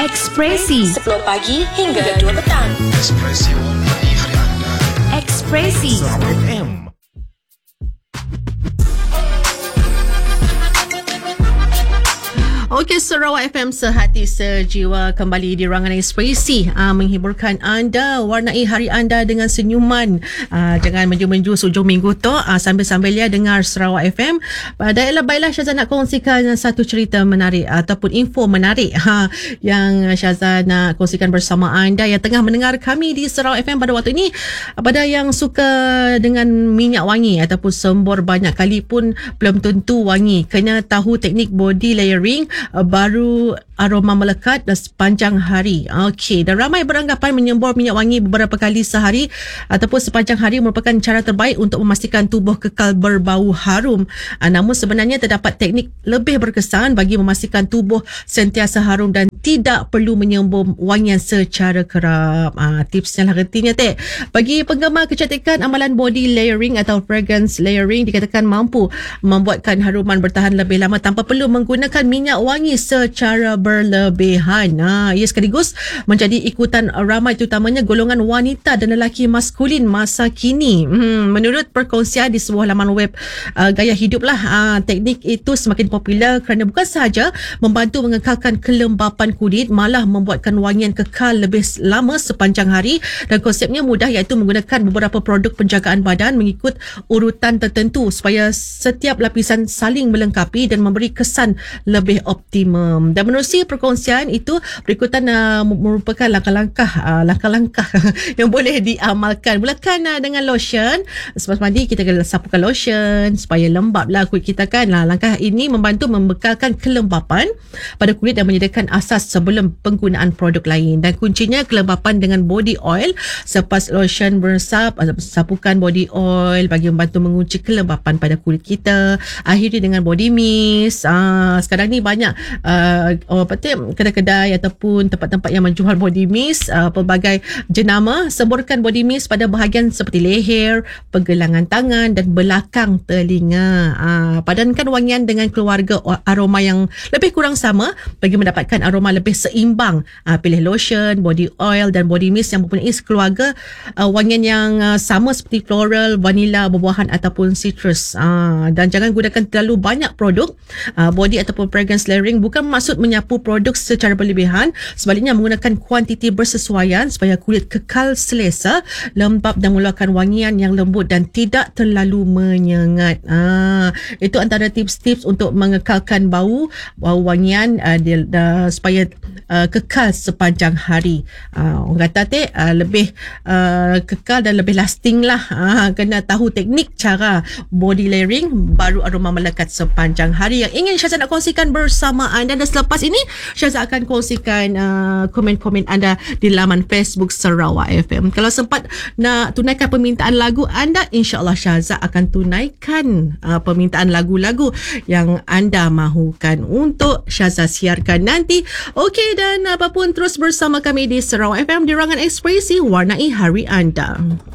Ekspresi 10 pagi hingga 2 petang. Ekspresi warnai hari anda. Ekspresi Surau FM. Okey, Sarawak FM sehati sejiwa kembali di Rangan Ekspresi menghiburkan anda, warnai hari anda dengan senyuman. Jangan menju-menju sujung minggu tu, sambil-sambil ya dengar Sarawak FM. Baiklah Syazah nak kongsikan satu cerita menarik ataupun info menarik yang Syazah nak kongsikan bersama anda yang tengah mendengar kami di Sarawak FM pada waktu ini. Pada yang suka dengan minyak wangi ataupun sembur banyak kali pun belum tentu wangi. Kena tahu teknik body layering baru aroma melekat dan sepanjang hari. Okey, dan ramai beranggapan menyembur minyak wangi beberapa kali sehari ataupun sepanjang hari merupakan cara terbaik untuk memastikan tubuh kekal berbau harum. Namun sebenarnya terdapat teknik lebih berkesan bagi memastikan tubuh sentiasa harum dan tidak perlu menyembur wangian secara kerap. Tipsnya lah retinya tek. Bagi penggemar kecantikan, amalan body layering atau fragrance layering dikatakan mampu membuatkan haruman bertahan lebih lama tanpa perlu menggunakan minyak wangi secara berlebihan. Ia sekaligus menjadi ikutan ramai terutamanya golongan wanita dan lelaki maskulin masa kini. Menurut perkongsian di sebuah laman web Gaya Hidup lah, teknik itu semakin popular kerana bukan sahaja membantu mengekalkan kelembapan kulit, malah membuatkan wangian kekal lebih lama sepanjang hari, dan konsepnya mudah iaitu menggunakan beberapa produk penjagaan badan mengikut urutan tertentu supaya setiap lapisan saling melengkapi dan memberi kesan lebih optimum. Dan menerusi perkongsian itu, berikutan merupakan langkah-langkah yang boleh diamalkan. Mulakan dengan lotion. Selepas mandi kita kena sapukan lotion supaya lembap lah kulit kita kan. Langkah ini membantu membekalkan kelembapan pada kulit dan menyediakan asas sebelum penggunaan produk lain. Dan kuncinya kelembapan dengan body oil. Selepas lotion beresap, sapukan body oil bagi membantu mengunci kelembapan pada kulit kita. Akhiri dengan body mist. Sekarang ni banyak kedai-kedai ataupun tempat-tempat yang menjual body mist pelbagai jenama. Semburkan body mist pada bahagian seperti leher, pergelangan tangan dan belakang telinga. Padankan wangian dengan keluarga aroma yang lebih kurang sama bagi mendapatkan aroma lebih seimbang. Pilih lotion, body oil dan body mist yang mempunyai keluarga wangian yang sama seperti floral, vanilla, buah-buahan ataupun citrus. Dan jangan gunakan terlalu banyak produk body ataupun fragrance layering. Bukan maksud menyapu produk secara berlebihan, sebaliknya menggunakan kuantiti bersesuaian supaya kulit kekal selesa, lembap dan mengeluarkan wangian yang lembut dan tidak terlalu menyengat. Itu antara tips-tips untuk mengekalkan bau wangian supaya kekal sepanjang hari. Orang kata lebih kekal dan lebih lasting lah. Kena tahu teknik cara body layering baru aroma melekat sepanjang hari. Yang ingin Syazah nak kongsikan bersama anda, dan selepas ini Syazah akan kongsikan komen-komen anda di laman Facebook Sarawak FM. Kalau sempat nak tunaikan permintaan lagu anda, insyaAllah Syazah akan tunaikan permintaan lagu-lagu yang anda mahukan untuk Syazah siarkan nanti. Okey, dan apapun terus bersama kami di Sarawak FM di Rangan Ekspresi, warnai hari anda.